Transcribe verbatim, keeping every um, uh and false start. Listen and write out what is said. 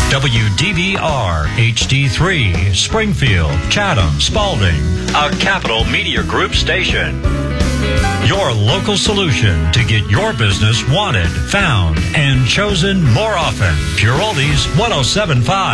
W D V R H D three, Springfield, Chatham, Spalding, a Capital Media Group station. Your local solution to get your business wanted, found, and chosen more often. Pure Oldies one oh seven point five.